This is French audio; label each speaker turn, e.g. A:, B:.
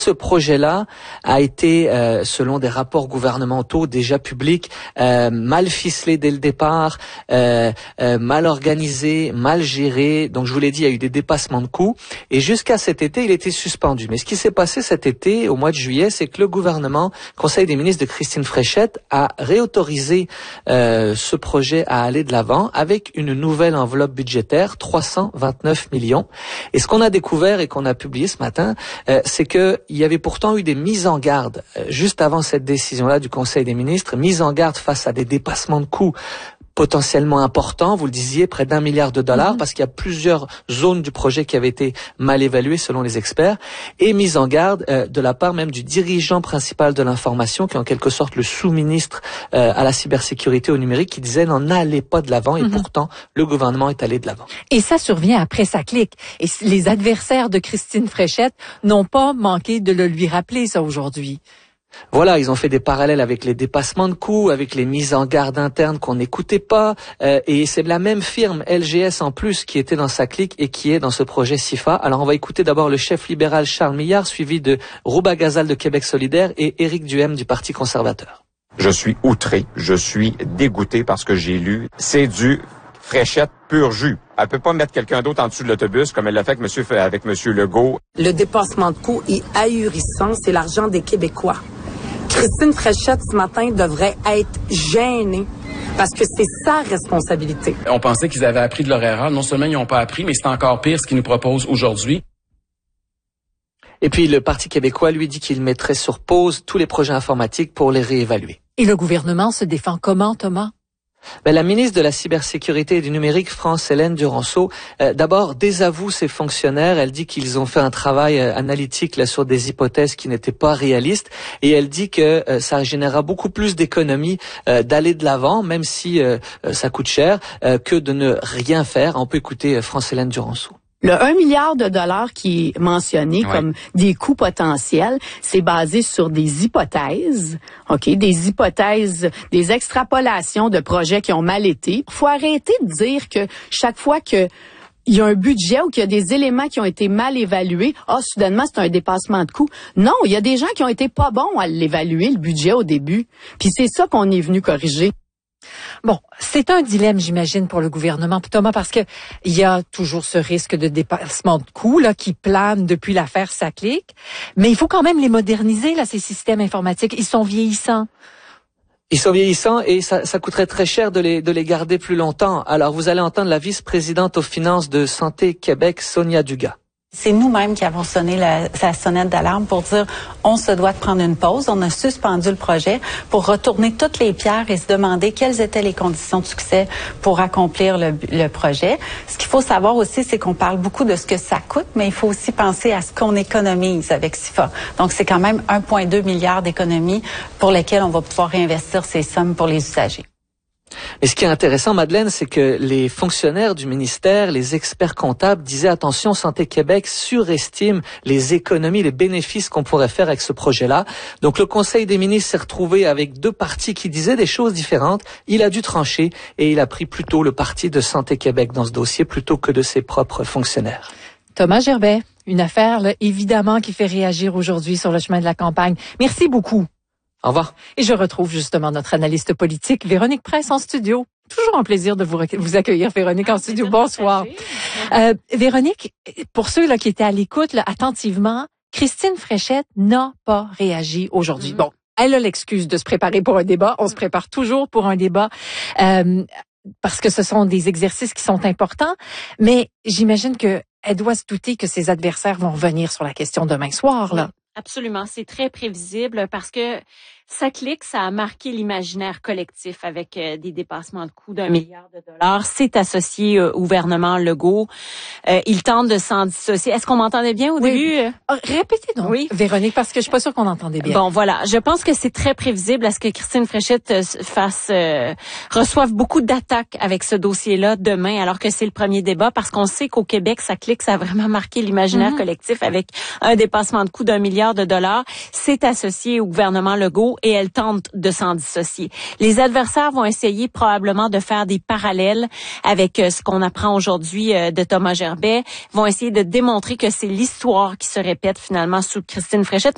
A: Ce projet-là a été, selon des rapports gouvernementaux déjà publics, mal ficelé dès le départ, mal organisé, mal géré. Donc je vous l'ai dit, il y a eu des dépassements de coûts. Et jusqu'à cet été, il était suspendu. Mais ce qui s'est passé cet été, au mois de juillet, c'est que le gouvernement, Conseil des ministres de Christine Fréchette, a réautorisé ce projet à aller de l'avant avec une nouvelle enveloppe budgétaire, 329 millions. Et ce qu'on a découvert et qu'on a publié ce matin, c'est que il y avait pourtant eu des mises en garde juste avant cette décision-là du Conseil des ministres, mises en garde face à des dépassements de coûts potentiellement importants, vous le disiez, près d'1 milliard de dollars, parce qu'il y a plusieurs zones du projet qui avaient été mal évaluées selon les experts, et mise en garde de la part même du dirigeant principal de l'information, qui est en quelque sorte le sous-ministre à la cybersécurité au numérique, qui disait n'en allez pas de l'avant, et pourtant le gouvernement est allé de l'avant.
B: Et ça survient après sa clique. Et les adversaires de Christine Fréchette n'ont pas manqué de le lui rappeler, ça, aujourd'hui.
A: Voilà, ils ont fait des parallèles avec les dépassements de coûts, avec les mises en garde internes qu'on n'écoutait pas, et c'est la même firme, LGS en plus, qui était dans sa clique et qui est dans ce projet SIFA. Alors on va écouter d'abord le chef libéral Charles Millard, suivi de Rouba Ghazal de Québec solidaire et Éric Duhem du Parti conservateur.
C: Je suis outré, je suis dégoûté parce que j'ai lu, c'est du Fréchette pur jus. Elle peut pas mettre quelqu'un d'autre en dessous de l'autobus comme elle l'a fait avec monsieur Legault.
D: Le dépassement de coûts est ahurissant, c'est l'argent des Québécois. Christine Fréchette, ce matin, devrait être gênée parce que c'est sa responsabilité.
E: On pensait qu'ils avaient appris de leur erreur. Non seulement ils n'ont pas appris, mais c'est encore pire ce qu'ils nous proposent aujourd'hui.
A: Et puis le Parti québécois lui dit qu'il mettrait sur pause tous les projets informatiques pour les réévaluer.
B: Et le gouvernement se défend comment, Thomas?
A: La ministre de la Cybersécurité et du Numérique, France-Hélène Duranceau, d'abord désavoue ses fonctionnaires. Elle dit qu'ils ont fait un travail analytique là sur des hypothèses qui n'étaient pas réalistes. Et elle dit que ça générera beaucoup plus d'économies d'aller de l'avant, même si ça coûte cher, que de ne rien faire. On peut écouter France-Hélène Duranceau.
F: Le 1 milliard de dollars qui est mentionné comme des coûts potentiels, c'est basé sur des hypothèses, des hypothèses, des extrapolations de projets qui ont mal été. Il faut arrêter de dire que chaque fois que il y a un budget ou qu'il y a des éléments qui ont été mal évalués, soudainement, c'est un dépassement de coûts. Non, il y a des gens qui ont été pas bons à l'évaluer, le budget au début. Puis c'est ça qu'on est venu corriger.
B: Bon, c'est un dilemme, j'imagine, pour le gouvernement, Thomas, parce que il y a toujours ce risque de dépassement de coûts là qui plane depuis l'affaire Saclic, mais il faut quand même les moderniser là, ces systèmes informatiques. Ils sont vieillissants.
A: Ils sont vieillissants et ça coûterait très cher de les garder plus longtemps. Alors vous allez entendre la vice-présidente aux finances de Santé Québec, Sonia Dugas.
G: C'est nous-mêmes qui avons sonné la sonnette d'alarme pour dire on se doit de prendre une pause. On a suspendu le projet pour retourner toutes les pierres et se demander quelles étaient les conditions de succès pour accomplir le projet. Ce qu'il faut savoir aussi, c'est qu'on parle beaucoup de ce que ça coûte, mais il faut aussi penser à ce qu'on économise avec SIFA. Donc, c'est quand même 1,2 milliard d'économies pour lesquelles on va pouvoir réinvestir ces sommes pour les usagers.
A: Mais ce qui est intéressant, Madeleine, c'est que les fonctionnaires du ministère, les experts comptables disaient attention, Santé Québec surestime les économies, les bénéfices qu'on pourrait faire avec ce projet-là. Donc le Conseil des ministres s'est retrouvé avec deux partis qui disaient des choses différentes. Il a dû trancher et il a pris plutôt le parti de Santé Québec dans ce dossier plutôt que de ses propres fonctionnaires.
B: Thomas Gerbet, une affaire là, évidemment qui fait réagir aujourd'hui sur le chemin de la campagne. Merci beaucoup.
A: Au revoir.
B: Et je retrouve justement notre analyste politique, Véronique Prince, en studio. Toujours un plaisir de vous accueillir, Véronique, en studio. Bonsoir. Véronique, pour ceux là qui étaient à l'écoute là, attentivement, Christine Fréchette n'a pas réagi aujourd'hui. Bon, elle a l'excuse de se préparer pour un débat. On se prépare toujours pour un débat parce que ce sont des exercices qui sont importants. Mais j'imagine que elle doit se douter que ses adversaires vont revenir sur la question demain soir, là.
H: Absolument, c'est très prévisible parce que Saclic, ça a marqué l'imaginaire collectif avec des dépassements de coûts d'1 milliard de dollars. C'est associé au gouvernement Legault. Il tente de s'en dissocier. Est-ce qu'on m'entendait bien au début?
B: Répétez donc, Véronique, parce que je suis pas sûre qu'on entendait bien.
H: Bon, voilà. Je pense que c'est très prévisible à ce que Christine Fréchette reçoive beaucoup d'attaques avec ce dossier-là demain, alors que c'est le premier débat, parce qu'on sait qu'au Québec, Saclic, ça a vraiment marqué l'imaginaire collectif avec un dépassement de coûts d'1 milliard de dollars. C'est associé au gouvernement Legault et elle tente de s'en dissocier. Les adversaires vont essayer probablement de faire des parallèles avec ce qu'on apprend aujourd'hui de Thomas Gerbet, vont essayer de démontrer que c'est l'histoire qui se répète finalement sous Christine Fréchette.